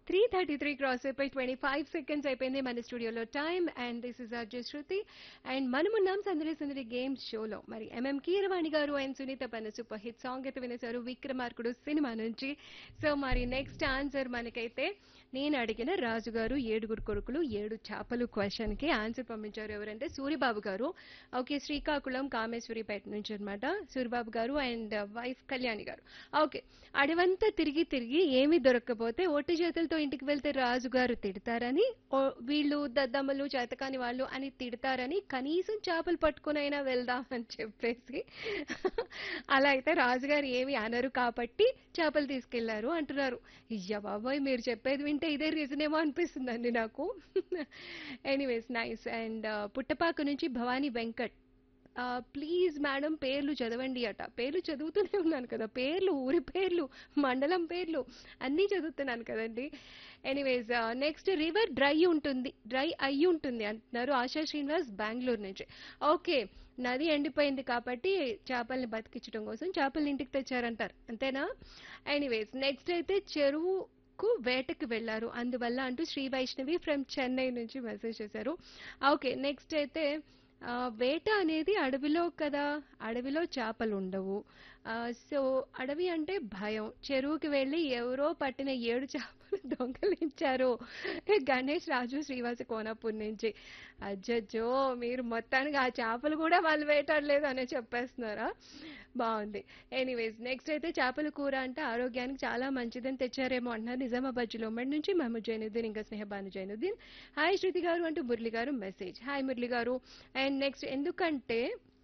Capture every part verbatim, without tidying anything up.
Three thirty three cross అయిపోయి twenty five seconds అయిపోయింది మన స్టూడియోలో time. And this is Arjun Shruti. And మనమున్నాం సందడి సందడి గేమ్స్ షోలో. మరి ఎంఎం కీరవాణి గారు అండ్ సునీత పన్న సూపర్ హిట్ సాంగ్ అయితే వినేశారు విక్రమార్కుడు సినిమా నుంచి. సో మరి నెక్స్ట్ ఆన్సర్ మనకైతే నేను అడిగిన రాజుగారు ఏడుగురు కొడుకులు ఏడు చేపలు క్వశ్చన్ కి ఆన్సర్ పంపించారు. ఎవరంటే సూరిబాబు గారు. ఓకే, శ్రీకాకుళం కామేశ్వరిపేట నుంచి అనమాట సూరిబాబు గారు అండ్ వైఫ్ కళ్యాణి గారు. ఓకే, అడవంతా తిరిగి తిరిగి ఏమీ దొరక్కపోతే ఒట్టి చేతులతో ఇంటికి వెళ్తే రాజుగారు తిడతారని, ఓ- వీళ్ళు దద్దమ్మలు చేతకాని వాళ్ళు అని తిడతారని కనీసం చేపలు పట్టుకునైనా వెళ్దాం అని చెప్పేసి అలా అయితే రాజుగారు ఏమి అనరు కాబట్టి చేపలు తీసుకెళ్లారు అంటున్నారు. ఇయ్య బాబోయ్, మీరు చెప్పేది వింటే ఇదే రీజన్ ఏమో అనిపిస్తుందండి నాకు. Anyways nice. అండ్ పుట్టపాక నుంచి భవానీ వెంకట్. ప్లీజ్ మేడం పేర్లు చదవండి అట. పేర్లు చదువుతూనే ఉన్నాను కదా, పేర్లు ఊరి పేర్లు మండలం పేర్లు అన్నీ చదువుతున్నాను కదండి. ఎనీవేస్ నెక్స్ట్ రివర్ డ్రై ఉంటుంది డ్రై అయ్యి ఉంటుంది అంటున్నారు ఆశా శ్రీనివాస్ బెంగళూరు నుంచి. ఓకే, నది ఎండిపోయింది కాబట్టి చేపల్ని బతికించడం కోసం చేపల్ని ఇంటికి తెచ్చారంటారు, అంతేనా? ఎనీవేస్ నెక్స్ట్ అయితే చెరువు కు వేటకు వెళ్లారు అందువల్ల అంటూ శ్రీ వైష్ణవి ఫ్రమ్ చెన్నై నుంచి మెసేజ్ చేశారు. ఓకే, నెక్స్ట్ అయితే ఆ, వేట అనేది అడవిలో కదా, అడవిలో చేపలు ఉండవు. ఆ, సో అడవి అంటే భయం. చెరువుకి వెళ్ళి ఎవరో పట్టిన ఏడు చేపలు దొంగలించారు. గణేష్ రాజు శ్రీవాస కోనపూర్ నుంచి. అజ్జజ్జో, మీరు మొత్తానికి ఆ చేపలు కూడా వాళ్ళు వేటాడలేదు అనే చెప్పేస్తున్నారా? బాగుంది. ఎనీవేస్ నెక్స్ట్ అయితే చేపల కూర అంటే ఆరోగ్యానికి చాలా మంచిదని తెచ్చారేమో అంటున్నారు నిజామాబాద్ జిల్లా ఉమ్మడి నుంచి మహమ్మద్ జైనుద్దీన్ ఇంకా స్నేహబాను జైనుద్దీన్. హాయ్ శృతి గారు అంటూ మురళి గారు మెసేజ్. హాయ్ మురళి గారు. అండ్ నెక్స్ట్ ఎందుకంటే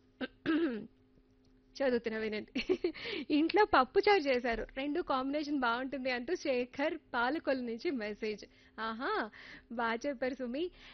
చదువుతున్నా వినండి. ఇంట్లో పప్పు చారు చేశారు, రెండు కాంబినేషన్ బాగుంటుంది అంటూ శేఖర్ పాలకొల్లు నుంచి మెసేజ్. ఆహా, బాగా చెప్పారు సుమి.